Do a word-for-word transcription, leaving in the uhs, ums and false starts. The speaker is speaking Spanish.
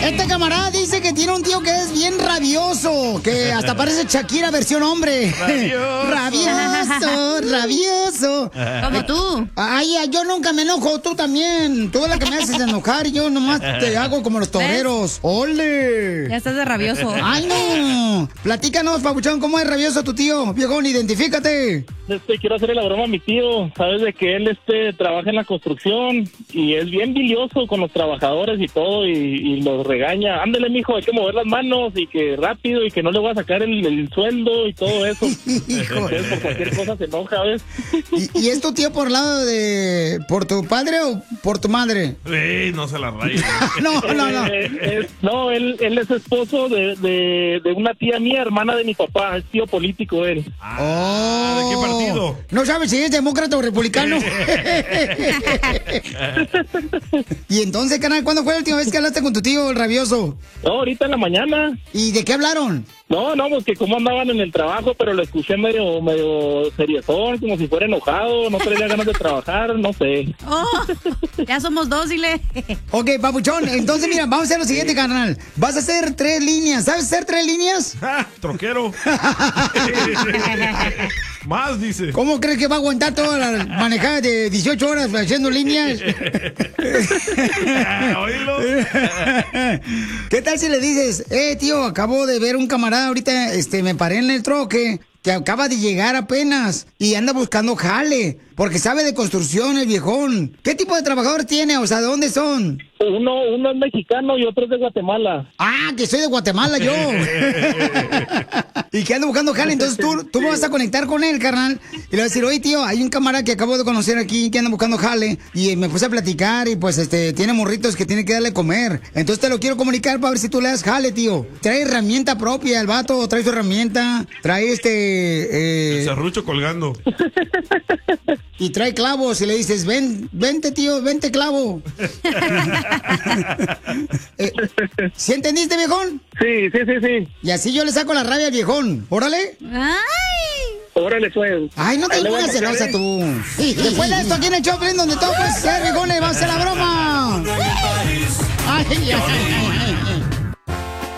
Este camarada dice que tiene un tío que es bien rabioso, que hasta parece Shakira versión hombre. Rabioso. Rabioso, rabioso. Como tú. Ay, yo nunca me enojo, tú también. Tú eres la que me haces enojar y yo nomás te hago como los toreros. ¡Ole! Ya estás de rabioso. ¡Ay, no! Platícanos, papuchón, ¿cómo es rabioso tu tío? Viejón, identifícate. Este, quiero hacerle la broma a mi tío. Sabes de que él este trabaja en la construcción y es bien bilioso con los trabajadores y todo, y, y los regaña. Ándale, mijo, hay que mover las manos y que rápido y que no le voy a sacar el, el sueldo y todo eso. Entonces, por cualquier cosa se enoja, ¿ves? ¿Y, ¿Y es tu tío por lado de... por tu padre o por tu madre? Ey, no se la raye. No, no, no. Eh, eh, no, él, él es esposo de, de, de una tía mía, hermana de mi papá. Es tío político él. Ah, ¿de qué partido? No sabes si es demócrata o republicano. Y entonces, canal, ¿cuándo fue la última vez que hablaste con tu tío, el rabioso? No, ahorita en la mañana. ¿Y de qué hablaron? No, no, pues que cómo andaban en el trabajo, pero lo escuché medio, medio seriezón, como si fuera enojado, no tenía ganas de trabajar, no sé. Oh, ya somos dos, dile. Ok, papuchón, entonces mira, vamos a hacer lo siguiente, carnal. Vas a hacer tres líneas. ¿Sabes hacer tres líneas? Ah, troquero. Más, dice. ¿Cómo crees que va a aguantar toda la manejada de dieciocho horas haciendo líneas? Oílo. ¿Qué tal si le dices, eh, tío, acabo de ver un camarada ahorita, este, me paré en el troque, que acaba de llegar apenas y anda buscando jale, porque sabe de construcción el viejón. ¿Qué tipo de trabajador tiene? O sea, ¿de dónde son? Uno, uno es mexicano y otro es de Guatemala. Ah, que soy de Guatemala yo. Y que anda buscando jale, entonces tú, tú me vas a conectar con él, carnal, y le vas a decir, oye, tío, hay un camarada que acabo de conocer aquí que anda buscando jale, y me puse a platicar y pues este tiene morritos que tiene que darle comer. Entonces te lo quiero comunicar para ver si tú le das jale, tío. Trae herramienta propia, el vato trae su herramienta, trae este... Eh, El serrucho colgando. Y trae clavos y le dices, ven, vente, tío, vente, clavo. eh, ¿Sí entendiste, viejón? Sí, sí, sí, sí. Y así yo le saco la rabia al viejón. Órale. Ay. Órale, pues. Ay, no te Ahí le voy a pongas sacar, celosa ¿eh? tú. Después de esto aquí en el Choplin, donde todo puede ser, viejones, va a ser la broma. Ay, ay, ay, ay.